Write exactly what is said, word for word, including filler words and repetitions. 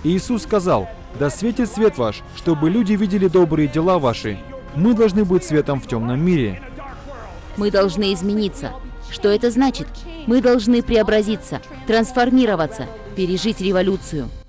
Иисус сказал: «Да светит свет ваш, чтобы люди видели добрые дела ваши». Мы должны быть светом в темном мире. Мы должны измениться. Что это значит? Мы должны преобразиться, трансформироваться, пережить революцию.